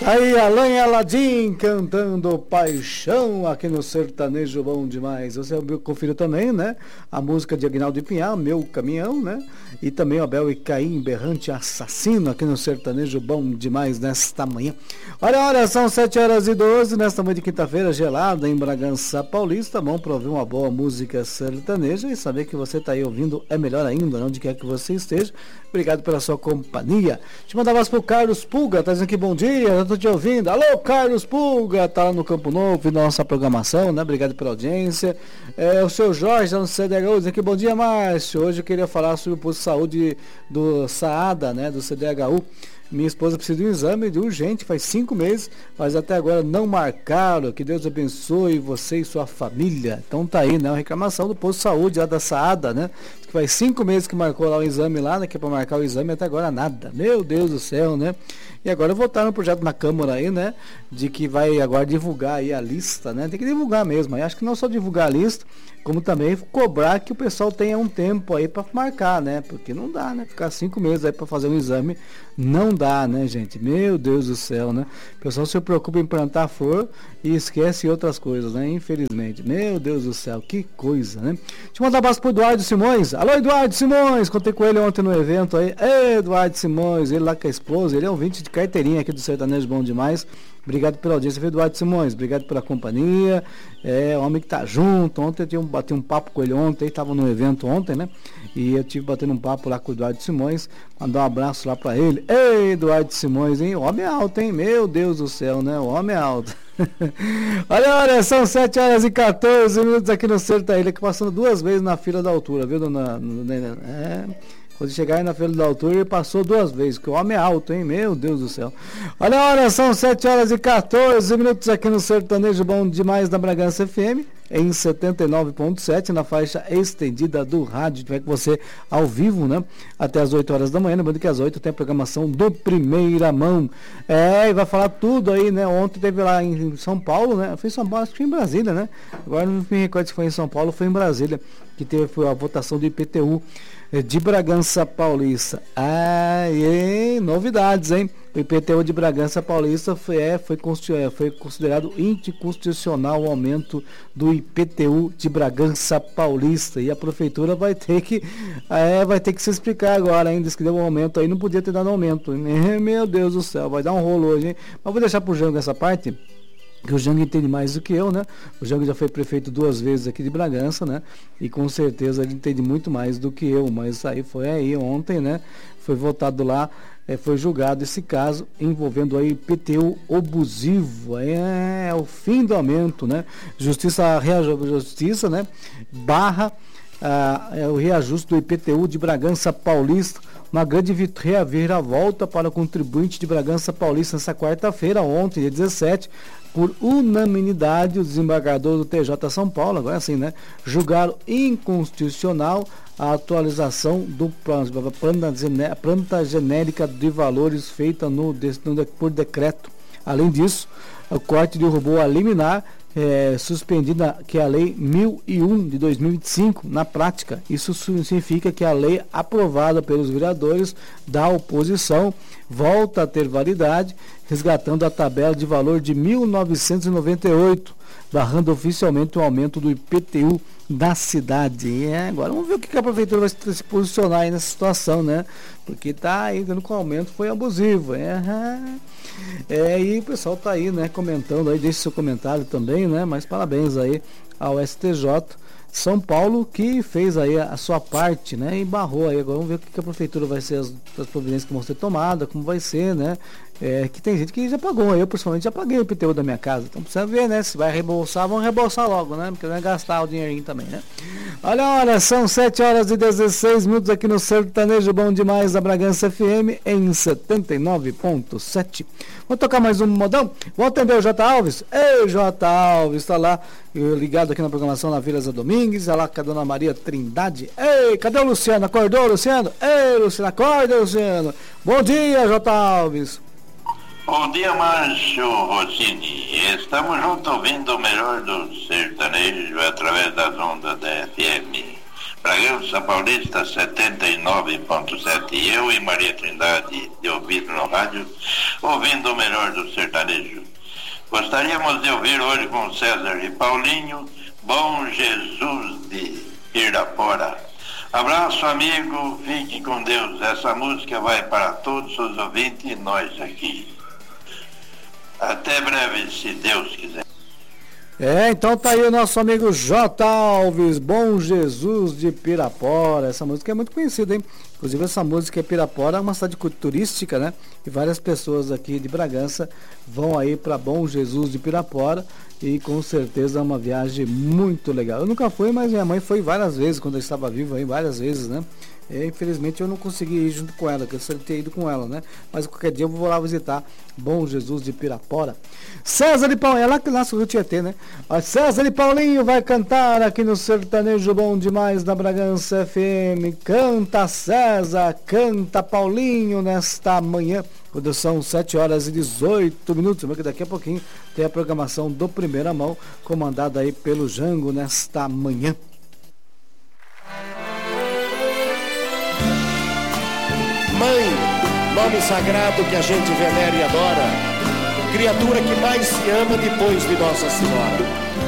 Aí, Alain e Aladim cantando Paixão aqui no Sertanejo Bom Demais. Você conferiu também, né? A música de Aguinaldo e Pinhal, Meu Caminhão, né? E também o Abel e Caim, Berrante Assassino aqui no Sertanejo Bom Demais nesta manhã. Olha, são 7h12 nesta manhã de quinta-feira, gelada em Bragança Paulista. Bom para ouvir uma boa música sertaneja e saber que você está aí ouvindo é melhor ainda, onde quer que você esteja. Obrigado pela sua companhia. Te mandar voz pro Carlos Pulga, tá dizendo aqui bom dia, eu tô te ouvindo. Alô, Carlos Pulga, tá lá no Campo Novo, ouvindo a nossa programação, né? Obrigado pela audiência. O seu Jorge, tá no CDHU, dizendo aqui bom dia, Márcio. Hoje eu queria falar sobre o posto de saúde do SAADA, né? Do CDHU. Minha esposa precisa de um exame de urgente, faz 5 meses, mas até agora não marcaram. Que Deus abençoe você e sua família. Então tá aí, né? Uma reclamação do posto de saúde lá da SAADA, né? Que faz 5 meses que marcou lá o exame lá, né? Que é pra marcar o exame, até agora nada. Meu Deus do céu, né? E agora votaram um projeto na Câmara aí, né? De que vai agora divulgar aí a lista, né? Tem que divulgar mesmo. Aí acho que não só divulgar a lista, como também cobrar que o pessoal tenha um tempo aí para marcar, né? Porque não dá, né? Ficar 5 meses aí para fazer um exame, não dá, né, gente? Meu Deus do céu, né? O pessoal se preocupa em plantar flor e esquece outras coisas, né? Infelizmente. Meu Deus do céu, que coisa, né? Deixa eu mandar um abraço pro Eduardo Simões. Alô, Eduardo Simões! Contei com ele ontem no evento aí. Ei, Eduardo Simões, ele lá com a esposa, ele é um ouvinte de carteirinha aqui do Sertanejo Bom Demais. Obrigado pela audiência, Eduardo Simões. Obrigado pela companhia. O homem que tá junto. Ontem eu bati um papo com ele ontem. Estava no evento ontem, né? E eu tive batendo um papo lá com o Eduardo Simões. Mandar um abraço lá para ele. Ei, Eduardo Simões, hein? O homem é alto, hein? Meu Deus do céu, né? O homem é alto. olha, são 7h14 aqui no Sertanejo, que passando 2 vezes na fila da altura, viu, dona? Quando chegar aí na fila da altura, ele passou 2 vezes, que o homem é alto, hein? Meu Deus do céu. Olha, são 7h14 aqui no Sertanejo Bom Demais da Bragança FM, em 79.7, na faixa estendida do rádio. Tiver com você ao vivo, né? Até as 8 horas da manhã, lembrando que às 8 tem a programação do Primeira Mão. E vai falar tudo aí, né? Ontem teve lá em São Paulo, né? Foi em São Paulo, acho que foi em Brasília, né? Agora não me recordo se foi em São Paulo ou foi em Brasília, que foi a votação do IPTU de Bragança Paulista. Novidades, hein? O IPTU de Bragança Paulista foi considerado inconstitucional o aumento do IPTU de Bragança Paulista. E a prefeitura vai ter que se explicar agora, ainda que deu um aumento aí, não podia ter dado aumento. Meu Deus do céu, vai dar um rolo hoje, hein? Mas vou deixar pro Jango essa parte, que o Jango entende mais do que eu, né? O Jango já foi prefeito 2 vezes aqui de Bragança, né? E com certeza ele entende muito mais do que eu, mas foi ontem, né? Foi votado lá, foi julgado esse caso envolvendo aí IPTU abusivo, é o fim do aumento, né? Justiça, né? Barra o reajuste do IPTU de Bragança Paulista. Uma grande reviravolta para o contribuinte de Bragança Paulista nessa quarta-feira, ontem, dia 17, por unanimidade, o desembargador do TJ São Paulo, agora sim, né, julgaram inconstitucional a atualização do planta genérica de valores feita por decreto. Além disso, o corte derrubou a liminar suspendida, que é a Lei 1001 de 2025, na prática. Isso significa que a lei aprovada pelos vereadores da oposição volta a ter validade, resgatando a tabela de valor de 1998, barrando oficialmente o aumento do IPTU da cidade. Agora vamos ver o que a prefeitura vai se posicionar aí nessa situação, né? Porque tá aí dando que o aumento foi abusivo. E o pessoal tá aí, né, comentando aí, deixe seu comentário também, né? Mas parabéns aí ao STJ São Paulo, que fez aí a sua parte, né? E barrou aí. Agora vamos ver o que a prefeitura vai ser, as providências que vão ser tomadas, como vai ser, né? Que tem gente que já pagou, eu pessoalmente já paguei o IPTU da minha casa, então precisa ver, né? Se vai reembolsar, vão reembolsar logo, né? Porque não é gastar o dinheirinho também, né? Olha, são 7h16 aqui no Sertanejo Bom Demais da Bragança FM em 79.7. Vou tocar mais um modão. Vou atender o J. Alves. Ei, J. Alves, está lá ligado aqui na programação na Vila Zé Domingues, está lá com a dona Maria Trindade. Ei, cadê o Luciano? Acordou, Luciano? Ei, Luciano, acorda, Luciano. Bom dia, J. Alves. Bom dia, Márcio Rossini. Estamos juntos ouvindo o melhor do sertanejo através das ondas da FM Bragança Paulista 79.7. Eu e Maria Trindade, de ouvido no rádio, ouvindo o melhor do sertanejo. Gostaríamos de ouvir hoje com César e Paulinho, Bom Jesus de Pirapora. Abraço, amigo, fique com Deus. Essa música vai para todos os ouvintes e nós aqui. Até breve, se Deus quiser. Então tá aí o nosso amigo J. Alves, Bom Jesus de Pirapora. Essa música é muito conhecida, hein? Inclusive essa música Pirapora é uma cidade turística, né? E várias pessoas aqui de Bragança vão aí para Bom Jesus de Pirapora e com certeza é uma viagem muito legal. Eu nunca fui, mas minha mãe foi várias vezes quando eu estava vivo aí, várias vezes, né? Infelizmente eu não consegui ir junto com ela, que eu sempre ter ido com ela, né? Mas qualquer dia eu vou lá visitar Bom Jesus de Pirapora. César e Paulinho, é lá que nasce o Rio Tietê, né? César e Paulinho vai cantar aqui no Sertanejo Bom Demais da Bragança FM. Canta César, canta Paulinho nesta manhã, quando são 7h18. Porque daqui a pouquinho tem a programação do Primeira Mão, comandada aí pelo Jango nesta manhã. Mãe, nome sagrado que a gente venera e adora, criatura que mais se ama depois de Nossa Senhora.